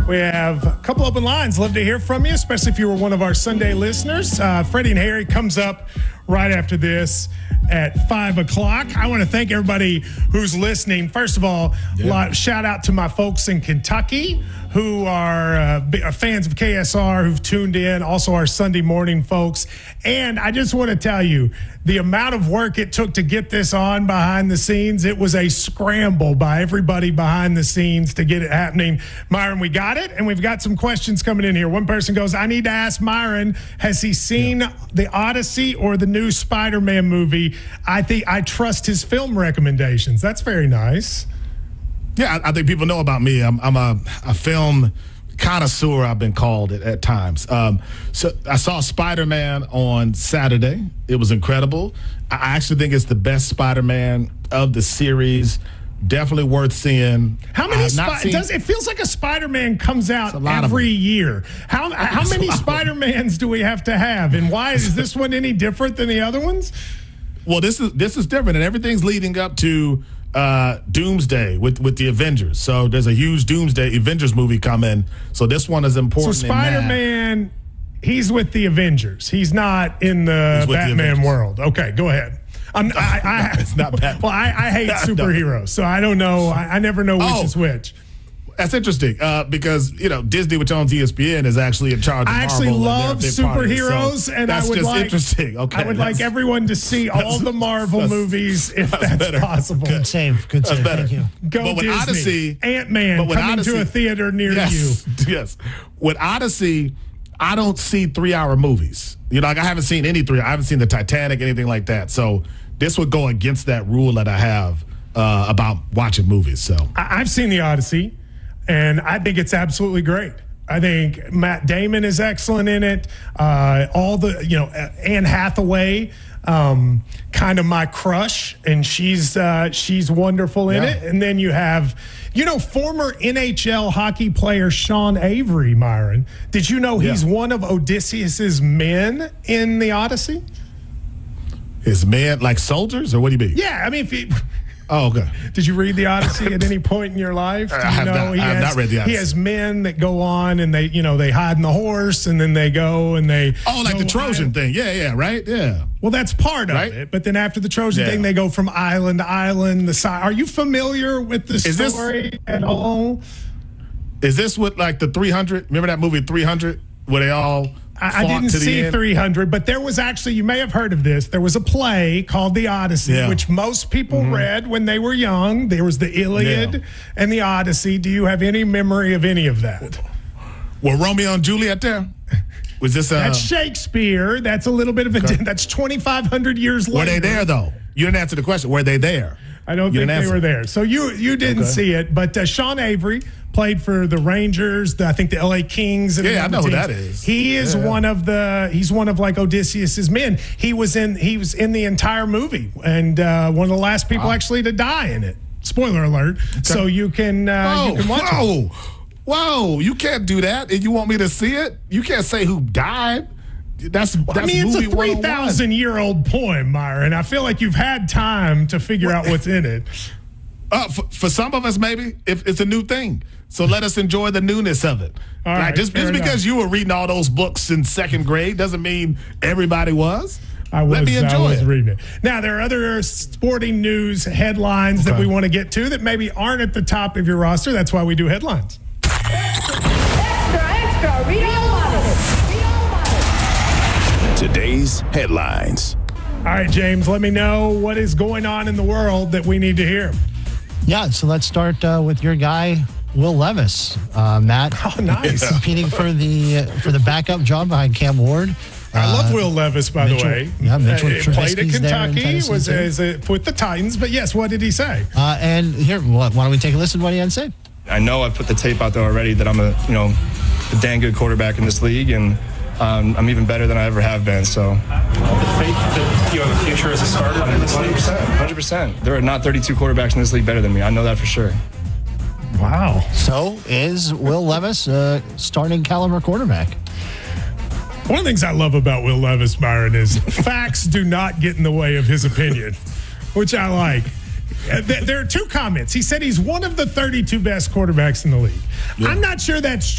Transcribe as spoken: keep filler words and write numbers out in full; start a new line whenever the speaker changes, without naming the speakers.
We have a couple open lines. Love to hear from you, especially if you were one of our Sunday listeners. Uh, Freddie and Harry comes up right after this at five o'clock. I want to thank everybody who's listening. First of all, yeah. lot, shout out to my folks in Kentucky who are, uh, are fans of K S R who've tuned in, also our Sunday morning folks. And I just want to tell you, the amount of work it took to get this on behind the scenes, it was a scramble by everybody behind the scenes to get it happening. Myron, we got it, and we've got some questions coming in here. One person goes, I need to ask Myron, has he seen yeah. the Odyssey or the new Spider-Man movie? I think I trust his film recommendations. That's very nice.
Yeah, I, I think people know about me. I'm, I'm a, a film connoisseur, I've been called at, at times. Um, so I saw Spider-Man on Saturday. It was incredible. I actually think it's the best Spider-Man of the series. Definitely worth seeing.
How many? Spi- seen, does it feels like a Spider-Man comes out every year? How how many Spider-Mans do we have to have, and why is this one any different than the other ones?
Well, this is this is different, and everything's leading up to uh, Doomsday with, with the Avengers. So there's a huge Doomsday Avengers movie coming. So this one is important.
So Spider-Man, he's with the Avengers. He's not in the Batman
the
world. Okay, go ahead. I'm, I, I,
it's not Batman.
Well, I, I hate superheroes, so I don't know. I, I never know which
oh.
is which.
That's interesting uh, because, you know, Disney, which owns E S P N, is actually in charge of
I actually
Marvel
love superheroes,
so
and
I
would
just
like
interesting. Okay,
I would like everyone to see all the Marvel
that's,
movies if that's, that's
better.
possible.
Good save. Good save. Thank you.
Go
but with
Disney.
Odyssey,
Ant-Man coming
Odyssey,
to a theater near
yes,
you.
Yes. With Odyssey, I don't see three-hour movies. You know, like I haven't seen any three. I haven't seen the Titanic, anything like that. So this would go against that rule that I have uh, about watching movies. So
I- I've seen the Odyssey. And I think it's absolutely great. I think Matt Damon is excellent in it. Uh, all the, you know, Anne Hathaway, um, kind of my crush, and she's uh, she's wonderful in
yeah.
it. And then you have, you know, former N H L hockey player Sean Avery, Myron. Did you know he's yeah. one of Odysseus's men in the Odyssey?
His men, like soldiers, or what do you mean?
Yeah, I mean, if he...
Oh, okay.
Did you read the Odyssey at any point in your life? Do you
I have,
know
not,
he
I have
has,
not read the Odyssey.
He has men that go on and they, you know, they hide in the horse and then they go and they.
Oh, like the Trojan
island.
thing. Yeah, yeah, right? Yeah.
Well, that's part
right?
of it. But then after the Trojan
yeah.
thing, they go from island to island. The side. Are you familiar with the
Is
story
this,
at all?
Is this what, like, the three hundred? Remember that movie three hundred where they all.
I, I didn't see three hundred, but there was actually, you may have heard of this, there was a play called The Odyssey, yeah. which most people mm-hmm. read when they were young. There was the Iliad yeah. and the Odyssey. Do you have any memory of any of that?
Were Romeo and Juliet there? Was this a...
That's Shakespeare. That's a little bit of a... Okay. That's twenty-five hundred years later.
Were they there, though? You didn't answer the question. Were they there?
I don't
you
think they
answer.
were there. So you you didn't okay. see it, but uh, Sean Avery played for the Rangers, the, I think the L A Kings. And
yeah, I know who
teams.
that is.
He is
yeah.
one of the. He's one of like Odysseus's men. He was in. He was in the entire movie, and uh, one of the last people
wow.
actually to die in it. Spoiler alert. Okay. So you can uh,
whoa,
you can watch
whoa.
it.
Whoa! You can't do that. And you want me to see it? You can't say who died. That's, that's
I mean, it's
movie
a three thousand year old poem, Myron. I feel like you've had time to figure out what's in it.
Uh, for, for some of us, maybe if it's a new thing. So let us enjoy the newness of it.
All
like,
right,
just just because you were reading all those books in second grade doesn't mean everybody was.
I was,
let me enjoy
I was
it.
reading it. Now, there are other sporting news headlines okay. that we want to get to that maybe aren't at the top of your roster. That's why we do headlines.
Extra, extra, read all about it. Read all about it.
Today's headlines.
All right, James, let me know what is going on in the world that we need to hear.
Yeah, so let's start uh, with your guy, Will Levis. Uh, Matt,
oh, nice.
competing for the for the backup job behind Cam Ward.
I uh, love Will Levis, by
Mitchell,
the way.
Yeah, Mitchell
uh, played at Kentucky, was
too.
as a, with the Titans. But yes, what did he say?
Uh, and here, why don't we take a listen to what he had to say?
I know I've put the tape out there already that I'm a you know a dang good quarterback in this league, and um, I'm even better than I ever have been. So,
the faith that you have a future as a starter in this league.
one hundred percent, one hundred percent. There are not thirty-two quarterbacks in this league better than me. I know that for sure.
Wow.
So is Will Levis a starting caliber quarterback?
One of the things I love about Will Levis, Myron, is facts do not get in the way of his opinion, which I like. There are two comments. He said he's one of the thirty-two best quarterbacks in the league. Yeah. I'm not sure that's